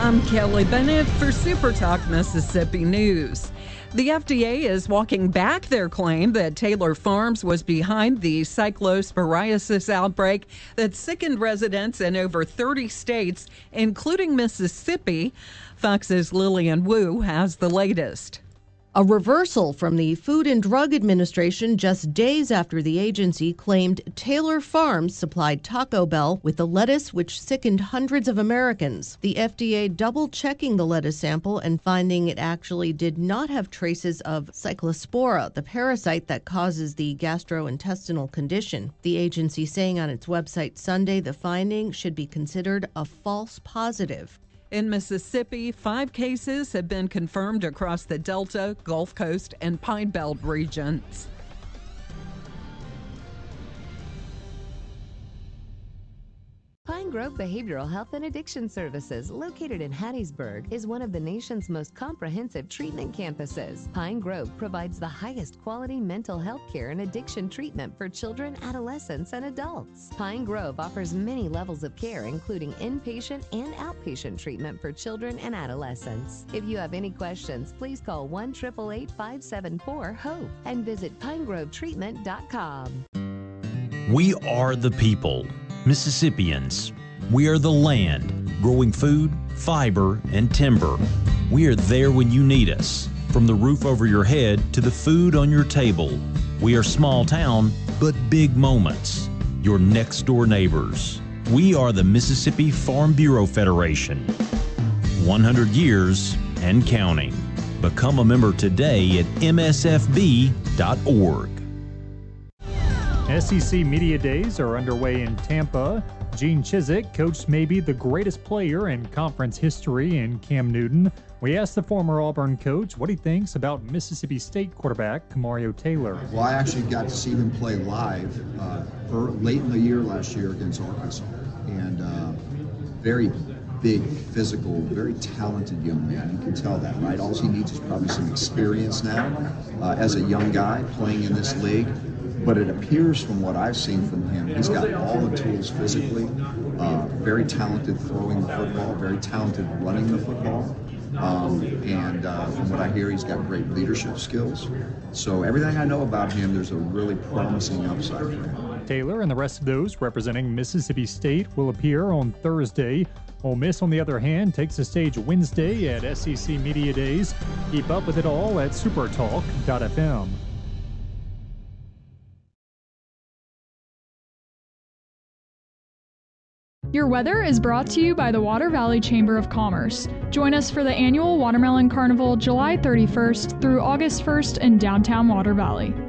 I'm Kelly Bennett for Super Talk Mississippi News. The FDA is walking back their claim that Taylor Farms was behind the cyclosporiasis outbreak that sickened residents in over 30 states, including Mississippi. Fox's Lillian Wu has the latest. A reversal from the Food and Drug Administration just days after the agency claimed Taylor Farms supplied Taco Bell with the lettuce which sickened hundreds of Americans. The FDA double-checking the lettuce sample and finding it actually did not have traces of Cyclospora, the parasite that causes the gastrointestinal condition. The agency saying on its website Sunday the finding should be considered a false positive. In Mississippi, 5 cases have been confirmed across the Delta, Gulf Coast, and Pine Belt regions. Pine Grove Behavioral Health and Addiction Services, located in Hattiesburg, is one of the nation's most comprehensive treatment campuses. Pine Grove provides the highest quality mental health care and addiction treatment for children, adolescents, and adults. Pine Grove offers many levels of care, including inpatient and outpatient treatment for children and adolescents. If you have any questions, please call 1-888-574-HOPE and visit pinegrovetreatment.com. We are the people. Mississippians. We are the land, growing food, fiber, and timber. We are there when you need us, from the roof over your head to the food on your table. We are small town, but big moments. Your next door neighbors. We are the Mississippi Farm Bureau Federation. 100 years and counting. Become a member today at msfb.org. SEC Media Days are underway in Tampa. Gene Chizik coached maybe the greatest player in conference history in Cam Newton. We asked the former Auburn coach what he thinks about Mississippi State quarterback Kamario Taylor. Well, I actually got to see him play live late in the year last year against Arkansas. And very big, physical, very talented young man. You can tell that, right? All he needs is probably some experience now as a young guy playing in this league. But it appears from what I've seen from him, he's got all the tools physically, very talented throwing the football, very talented running the football. And from what I hear, he's got great leadership skills. So everything I know about him, there's a really promising upside for him. Taylor and the rest of those representing Mississippi State will appear on Thursday. Ole Miss, on the other hand, takes the stage Wednesday at SEC Media Days. Keep up with it all at supertalk.fm. Your weather is brought to you by the Water Valley Chamber of Commerce. Join us for the annual Watermelon Carnival July 31st through August 1st in downtown Water Valley.